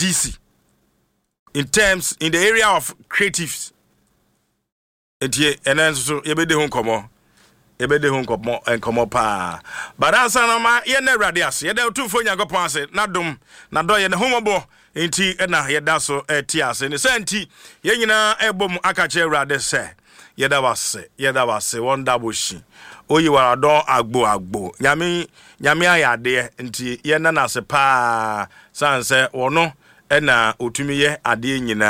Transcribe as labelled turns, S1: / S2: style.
S1: DC in the area of creatives. And then so yebede ho nkomo enkomo pa but ansa na ma ye na awrade ase ye da otufo nyankopon ase na dom na do ye ne homobo enti na ye da so ti ase ne santi ye nyina ebom akache awrade se ye da wase wonda boshi oyi warado agbo nyame ayade enti ye na se pa sanse wono na otumi ye ade nyina